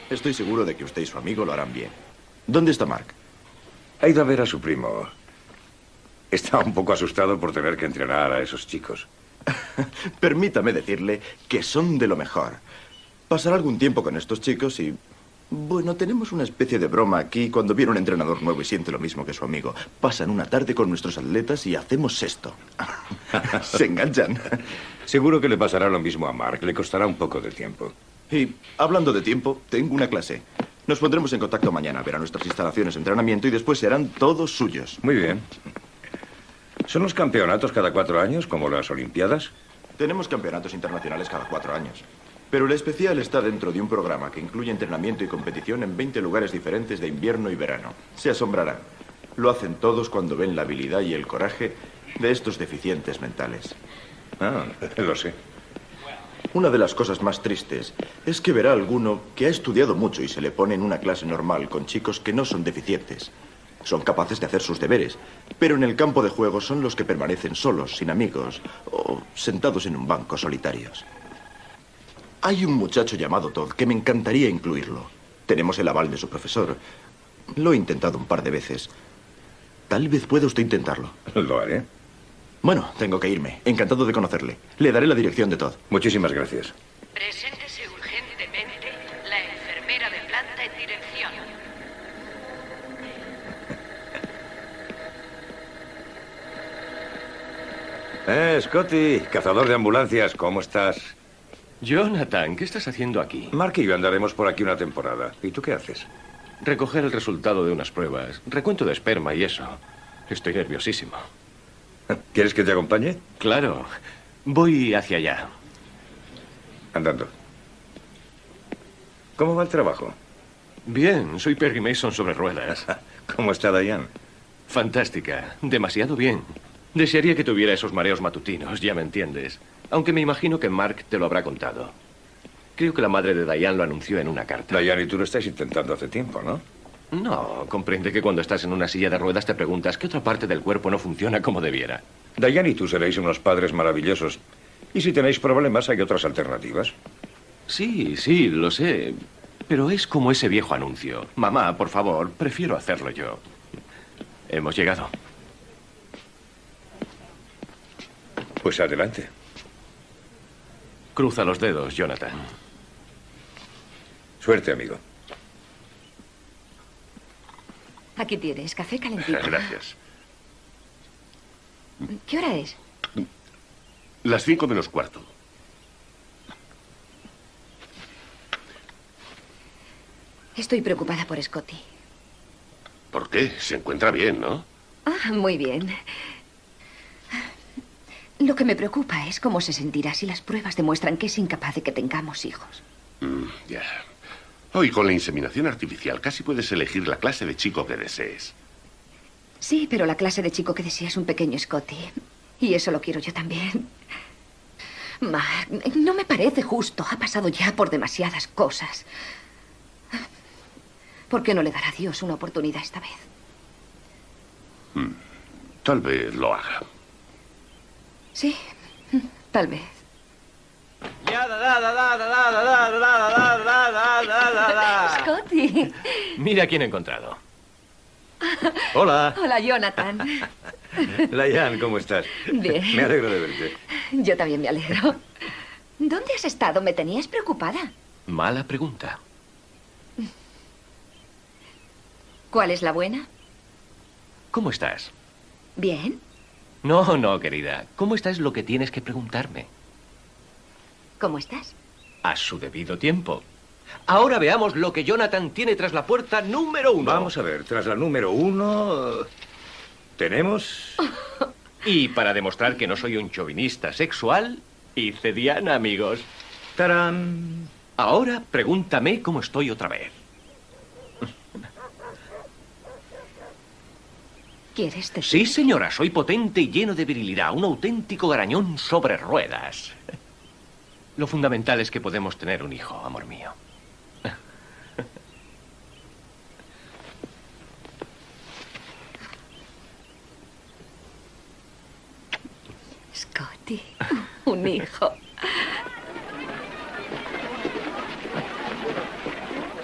Estoy seguro de que usted y su amigo lo harán bien. ¿Dónde está Mark? Ha ido a ver a su primo. Está un poco asustado por tener que entrenar a esos chicos. Permítame decirle que son de lo mejor. Pasará algún tiempo con estos chicos y... Bueno, tenemos una especie de broma aquí cuando viene un entrenador nuevo y siente lo mismo que su amigo. Pasan una tarde con nuestros atletas y hacemos esto. Se enganchan. Seguro que le pasará lo mismo a Mark. Le costará un poco de tiempo. Y hablando de tiempo, tengo una clase. Nos pondremos en contacto mañana, verá nuestras instalaciones de entrenamiento y después serán todos suyos. Muy bien. ¿Son los campeonatos cada 4 años, como las Olimpiadas? Tenemos campeonatos internacionales cada 4 años. Pero el especial está dentro de un programa que incluye entrenamiento y competición en 20 lugares diferentes de invierno y verano. Se asombrarán. Lo hacen todos cuando ven la habilidad y el coraje de estos deficientes mentales. Ah, lo sé. Una de las cosas más tristes es que verá a alguno que ha estudiado mucho y se le pone en una clase normal con chicos que no son deficientes. Son capaces de hacer sus deberes, pero en el campo de juego son los que permanecen solos, sin amigos, o sentados en un banco solitarios. Hay un muchacho llamado Todd que me encantaría incluirlo. Tenemos el aval de su profesor. Lo he intentado un par de veces. Tal vez pueda usted intentarlo. Lo haré. Bueno, tengo que irme. Encantado de conocerle. Le daré la dirección de Todd. Muchísimas gracias. Preséntese urgentemente la enfermera de planta en dirección. Scotty, cazador de ambulancias, ¿cómo estás? Jonathan, ¿qué estás haciendo aquí? Mark y yo andaremos por aquí una temporada. ¿Y tú qué haces? Recoger el resultado de unas pruebas. Recuento de esperma y eso. Estoy nerviosísimo. ¿Quieres que te acompañe? Claro. Voy hacia allá. Andando. ¿Cómo va el trabajo? Bien, soy Perry Mason sobre ruedas. ¿Cómo está Diane? Fantástica. Demasiado bien. Desearía que tuviera esos mareos matutinos, ya me entiendes. Aunque me imagino que Mark te lo habrá contado. Creo que la madre de Diane lo anunció en una carta. Diane y tú lo estáis intentando hace tiempo, ¿no? No, comprende que cuando estás en una silla de ruedas te preguntas qué otra parte del cuerpo no funciona como debiera. Diane y tú seréis unos padres maravillosos. Y si tenéis problemas, hay otras alternativas. Sí, lo sé. Pero es como ese viejo anuncio. Mamá, por favor, prefiero hacerlo yo. Hemos llegado. Pues adelante. Cruza los dedos, Jonathan. Suerte, amigo. Aquí tienes, café calentito. Gracias. ¿Qué hora es? Las 5 menos cuarto. Estoy preocupada por Scotty. ¿Por qué? Se encuentra bien, ¿no? Ah, muy bien. Lo que me preocupa es cómo se sentirá si las pruebas demuestran que es incapaz de que tengamos hijos. Ya. Hoy con la inseminación artificial casi puedes elegir la clase de chico que desees. Sí, pero la clase de chico que desea es un pequeño Scotty. Y eso lo quiero yo también. Mark, no me parece justo. Ha pasado ya por demasiadas cosas. ¿Por qué no le dará a Dios una oportunidad esta vez? Tal vez lo haga. Sí, tal vez. Scotty. Mira quién he encontrado. Hola. Hola, Jonathan. Diane, ¿cómo estás? Bien. Me alegro de verte. Yo también me alegro. ¿Dónde has estado? Me tenías preocupada. Mala pregunta. ¿Cuál es la buena? ¿Cómo estás? Bien. No, querida. ¿Cómo estás es lo que tienes que preguntarme? ¿Cómo estás? A su debido tiempo. Ahora veamos lo que Jonathan tiene tras la puerta número 1. Vamos a ver, tras la número 1... tenemos... Y para demostrar que no soy un chauvinista sexual, hice Diana, amigos. ¡Tarán! Ahora pregúntame cómo estoy otra vez. ¿Quieres decir? Sí, señora, soy potente y lleno de virilidad, un auténtico garañón sobre ruedas. Lo fundamental es que podemos tener un hijo, amor mío. Scotty, un hijo.